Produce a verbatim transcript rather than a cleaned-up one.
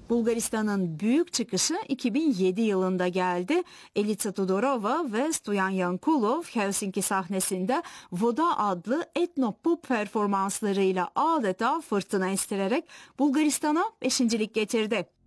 Bulgaristan'ın büyük çıkışı iki bin yedi yılında geldi. Elita Tudorova ve Stoyan Yankulov Helsinki sahnesinde Voda adlı etno-pop performanslarıyla adeta fırtına estirerek Bulgaristan'a beşincilik getirdi.